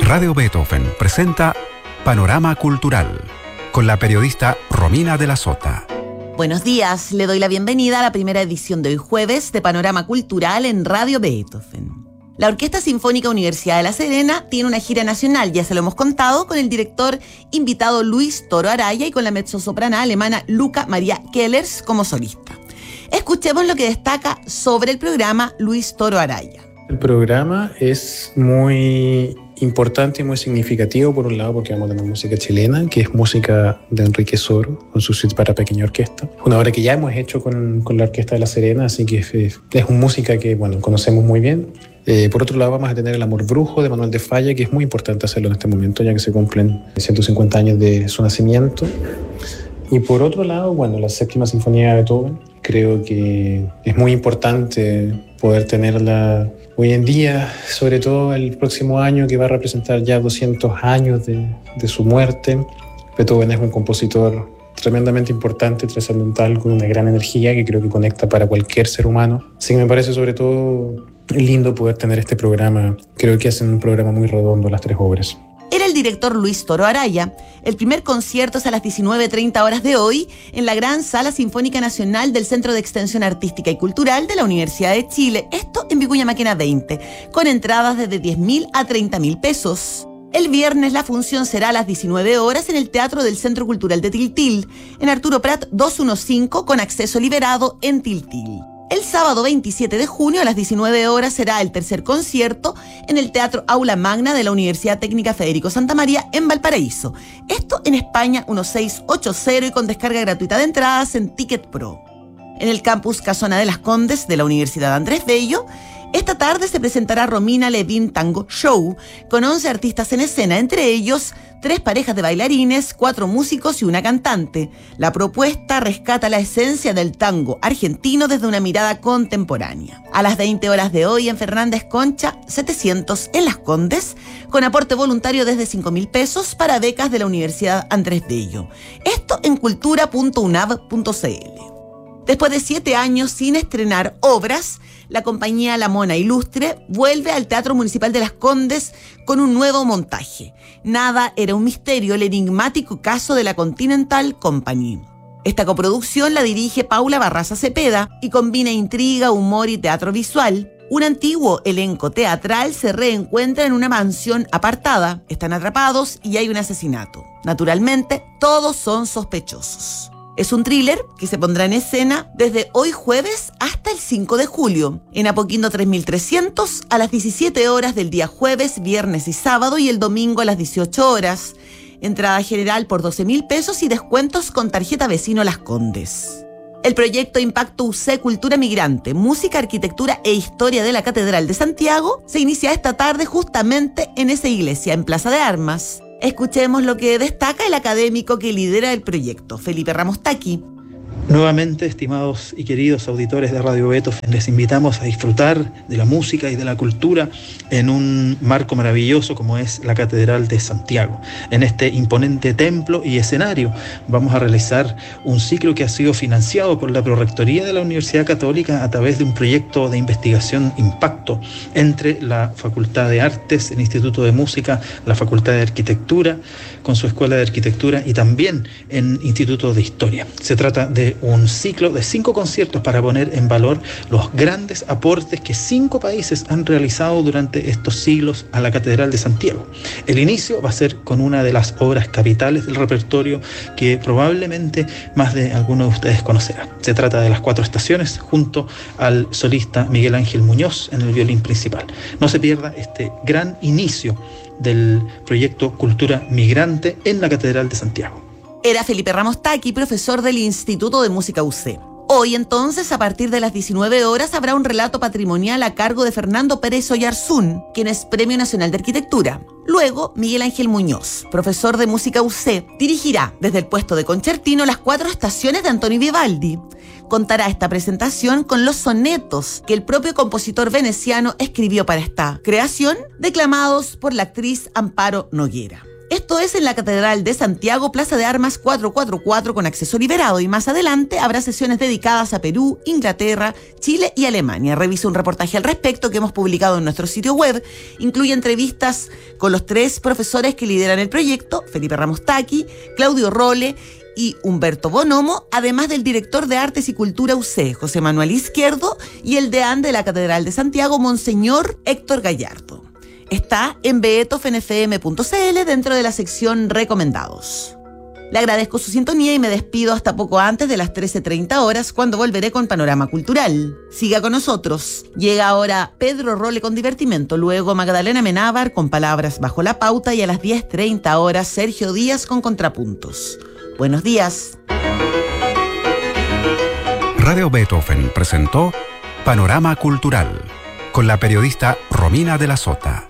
Radio Beethoven presenta Panorama Cultural con la periodista Romina de la Sota. Buenos días, le doy la bienvenida a la primera edición de hoy jueves de Panorama Cultural en Radio Beethoven. La Orquesta Sinfónica Universidad de La Serena tiene una gira nacional, ya se lo hemos contado, con el director invitado Luis Toro Araya y con la mezzosoprana alemana Luca Maria Kellers como solista. Escuchemos lo que destaca sobre el programa Luis Toro Araya. El programa es muy importante y muy significativo, por un lado, porque vamos a tener música chilena, que es música de Enrique Soro, con su suite para pequeña orquesta. Una obra que ya hemos hecho con la Orquesta de La Serena, así que es una música que, conocemos muy bien. Por otro lado, vamos a tener El Amor Brujo de Manuel de Falla, que es muy importante hacerlo en este momento, ya que se cumplen 150 años de su nacimiento. Y por otro lado, la Séptima Sinfonía de Beethoven, creo que es muy importante poder tenerla hoy en día, sobre todo el próximo año, que va a representar ya 200 años de su muerte. Beethoven es un compositor tremendamente importante, trascendental, con una gran energía que creo que conecta para cualquier ser humano. Así que me parece sobre todo lindo poder tener este programa. Creo que hacen un programa muy redondo las tres obras. Era el director Luis Toro Araya. El primer concierto es a las 19:30 horas de hoy en la Gran Sala Sinfónica Nacional del Centro de Extensión Artística y Cultural de la Universidad de Chile. Esto en Vicuña Maquena 20, con entradas desde 10.000 a 30.000 pesos. El viernes la función será a las 19 horas en el Teatro del Centro Cultural de Tiltil, en Arturo Prat 215, con acceso liberado en Tiltil. El sábado 27 de junio a las 19 horas será el tercer concierto en el Teatro Aula Magna de la Universidad Técnica Federico Santa María en Valparaíso. Esto en España 1680 y con descarga gratuita de entradas en Ticket Pro. En el campus Casona de las Condes de la Universidad Andrés Bello, esta tarde se presentará Romina Levin Tango Show, con 11 artistas en escena, entre ellos 3 parejas de bailarines, 4 músicos y una cantante. La propuesta rescata la esencia del tango argentino desde una mirada contemporánea. A las 20 horas de hoy en Fernández Concha 700 en Las Condes, con aporte voluntario desde 5.000 pesos para becas de la Universidad Andrés Bello. Esto en cultura.unav.cl. Después de 7 años sin estrenar obras, la compañía La Mona Ilustre vuelve al Teatro Municipal de Las Condes con un nuevo montaje. Nada era un misterio, el enigmático caso de la Continental Company. Esta coproducción la dirige Paula Barraza Cepeda y combina intriga, humor y teatro visual. Un antiguo elenco teatral se reencuentra en una mansión apartada. Están atrapados y hay un asesinato. Naturalmente, todos son sospechosos. Es un thriller que se pondrá en escena desde hoy jueves hasta el 5 de julio, en Apoquindo 3300 a las 17 horas del día jueves, viernes y sábado y el domingo a las 18 horas. Entrada general por 12.000 pesos y descuentos con tarjeta vecino Las Condes. El proyecto Impacto UC Cultura Migrante, Música, Arquitectura e Historia de la Catedral de Santiago se inicia esta tarde justamente en esa iglesia, en Plaza de Armas. Escuchemos lo que destaca el académico que lidera el proyecto, Felipe Ramos Taqui. Nuevamente, estimados y queridos auditores de Radio Beethoven, les invitamos a disfrutar de la música y de la cultura en un marco maravilloso como es la Catedral de Santiago. En este imponente templo y escenario vamos a realizar un ciclo que ha sido financiado por la Prorrectoría de la Universidad Católica a través de un proyecto de investigación impacto entre la Facultad de Artes, el Instituto de Música, la Facultad de Arquitectura, con su Escuela de Arquitectura y también en Instituto de Historia. Se trata de un ciclo de 5 conciertos para poner en valor los grandes aportes que 5 países han realizado durante estos siglos a la Catedral de Santiago. El inicio va a ser con una de las obras capitales del repertorio que probablemente más de algunos de ustedes conocerán. Se trata de Las 4 Estaciones junto al solista Miguel Ángel Muñoz en el violín principal. No se pierda este gran inicio del proyecto Cultura Migrante en la Catedral de Santiago. Era Felipe Ramos Taqui, profesor del Instituto de Música UC. Hoy entonces, a partir de las 19 horas, habrá un relato patrimonial a cargo de Fernando Pérez Oyarzún, quien es Premio Nacional de Arquitectura. Luego, Miguel Ángel Muñoz, profesor de Música UC, dirigirá desde el puesto de concertino Las 4 Estaciones de Antonio Vivaldi. Contará esta presentación con los sonetos que el propio compositor veneciano escribió para esta creación, declamados por la actriz Amparo Noguera. Esto es en la Catedral de Santiago, Plaza de Armas 444 con acceso liberado, y más adelante habrá sesiones dedicadas a Perú, Inglaterra, Chile y Alemania. Revisa un reportaje al respecto que hemos publicado en nuestro sitio web. Incluye entrevistas con los 3 profesores que lideran el proyecto, Felipe Ramos Taqui, Claudio Role y Humberto Bonomo, además del director de Artes y Cultura UC, José Manuel Izquierdo, y el deán de la Catedral de Santiago, Monseñor Héctor Gallardo. Está en beethovenfm.cl dentro de la sección Recomendados. Le agradezco su sintonía y me despido hasta poco antes de las 13:30 horas, cuando volveré con Panorama Cultural. Siga con nosotros. Llega ahora Pedro Role con Divertimento, luego Magdalena Menábar con Palabras bajo la pauta, y a las 10:30 horas Sergio Díaz con Contrapuntos. Buenos días. Radio Beethoven presentó Panorama Cultural con la periodista Romina de la Sota.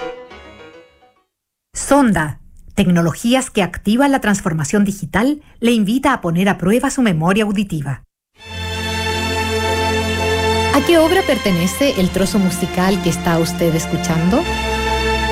Sonda, tecnologías que activan la transformación digital, le invita a poner a prueba su memoria auditiva. ¿A qué obra pertenece el trozo musical que está usted escuchando?